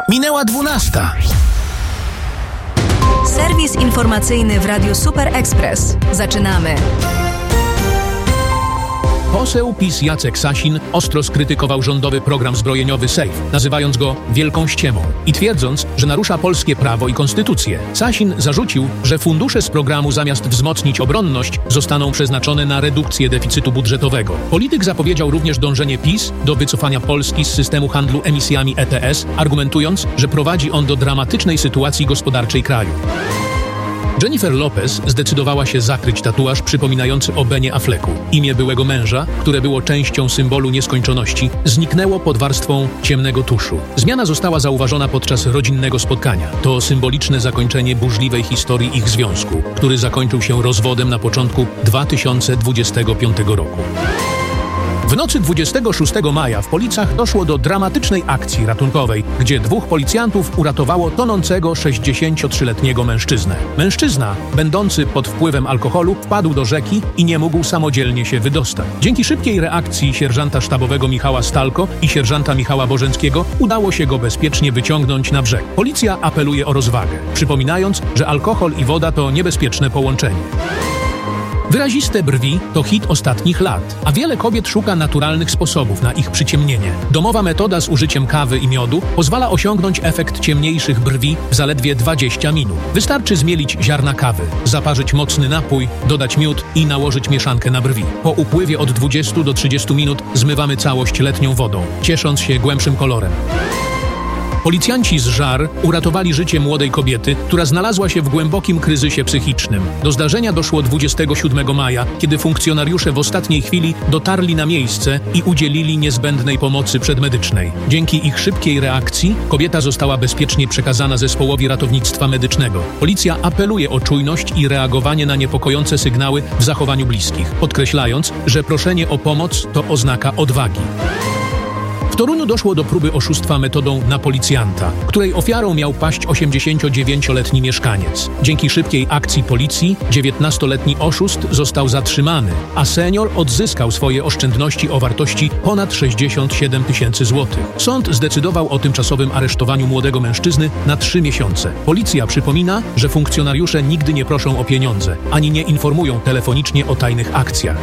Minęła 12. Serwis informacyjny w Radiu Super Express. Zaczynamy. Poseł PiS Jacek Sasin ostro skrytykował rządowy program zbrojeniowy SAFE, nazywając go wielką ściemą i twierdząc, że narusza polskie prawo i konstytucję. Sasin zarzucił, że fundusze z programu zamiast wzmocnić obronność zostaną przeznaczone na redukcję deficytu budżetowego. Polityk zapowiedział również dążenie PiS do wycofania Polski z systemu handlu emisjami ETS, argumentując, że prowadzi on do dramatycznej sytuacji gospodarczej kraju. Jennifer Lopez zdecydowała się zakryć tatuaż przypominający o Benie Afflecku. Imię byłego męża, które było częścią symbolu nieskończoności, zniknęło pod warstwą ciemnego tuszu. Zmiana została zauważona podczas rodzinnego spotkania. To symboliczne zakończenie burzliwej historii ich związku, który zakończył się rozwodem na początku 2025 roku. W nocy 26 maja w Policach doszło do dramatycznej akcji ratunkowej, gdzie 2 policjantów uratowało tonącego 63-letniego mężczyznę. Mężczyzna, będący pod wpływem alkoholu, wpadł do rzeki i nie mógł samodzielnie się wydostać. Dzięki szybkiej reakcji sierżanta sztabowego Michała Stalko i sierżanta Michała Bożenckiego udało się go bezpiecznie wyciągnąć na brzeg. Policja apeluje o rozwagę, przypominając, że alkohol i woda to niebezpieczne połączenie. Wyraziste brwi to hit ostatnich lat, a wiele kobiet szuka naturalnych sposobów na ich przyciemnienie. Domowa metoda z użyciem kawy i miodu pozwala osiągnąć efekt ciemniejszych brwi w zaledwie 20 minut. Wystarczy zmielić ziarna kawy, zaparzyć mocny napój, dodać miód i nałożyć mieszankę na brwi. Po upływie od 20 do 30 minut zmywamy całość letnią wodą, ciesząc się głębszym kolorem. Policjanci z Żar uratowali życie młodej kobiety, która znalazła się w głębokim kryzysie psychicznym. Do zdarzenia doszło 27 maja, kiedy funkcjonariusze w ostatniej chwili dotarli na miejsce i udzielili niezbędnej pomocy przedmedycznej. Dzięki ich szybkiej reakcji kobieta została bezpiecznie przekazana zespołowi ratownictwa medycznego. Policja apeluje o czujność i reagowanie na niepokojące sygnały w zachowaniu bliskich, podkreślając, że proszenie o pomoc to oznaka odwagi. W Toruniu doszło do próby oszustwa metodą na policjanta, której ofiarą miał paść 89-letni mieszkaniec. Dzięki szybkiej akcji policji 19-letni oszust został zatrzymany, a senior odzyskał swoje oszczędności o wartości ponad 67 000 złotych. Sąd zdecydował o tymczasowym aresztowaniu młodego mężczyzny na 3 miesiące. Policja przypomina, że funkcjonariusze nigdy nie proszą o pieniądze, ani nie informują telefonicznie o tajnych akcjach.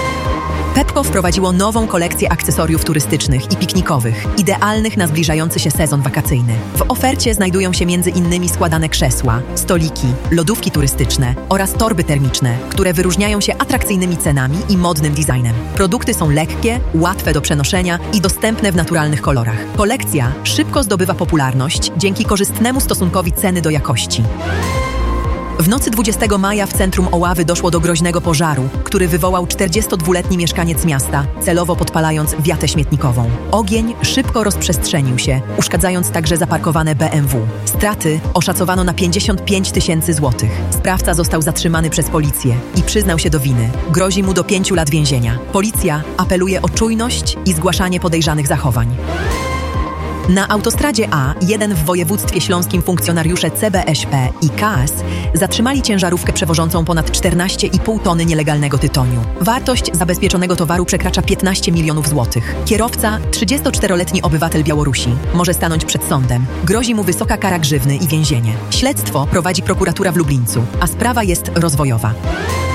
Pepco wprowadziło nową kolekcję akcesoriów turystycznych i piknikowych, idealnych na zbliżający się sezon wakacyjny. W ofercie znajdują się m.in. składane krzesła, stoliki, lodówki turystyczne oraz torby termiczne, które wyróżniają się atrakcyjnymi cenami i modnym designem. Produkty są lekkie, łatwe do przenoszenia i dostępne w naturalnych kolorach. Kolekcja szybko zdobywa popularność dzięki korzystnemu stosunkowi ceny do jakości. W nocy 20 maja w centrum Oławy doszło do groźnego pożaru, który wywołał 42-letni mieszkaniec miasta, celowo podpalając wiatę śmietnikową. Ogień szybko rozprzestrzenił się, uszkadzając także zaparkowane BMW. Straty oszacowano na 55 000 złotych. Sprawca został zatrzymany przez policję i przyznał się do winy. Grozi mu do 5 lat więzienia. Policja apeluje o czujność i zgłaszanie podejrzanych zachowań. Na autostradzie A1 w województwie śląskim funkcjonariusze CBŚP i KAS zatrzymali ciężarówkę przewożącą ponad 14,5 tony nielegalnego tytoniu. Wartość zabezpieczonego towaru przekracza 15 milionów złotych. Kierowca, 34-letni obywatel Białorusi, może stanąć przed sądem. Grozi mu wysoka kara grzywny i więzienie. Śledztwo prowadzi prokuratura w Lublińcu, a sprawa jest rozwojowa.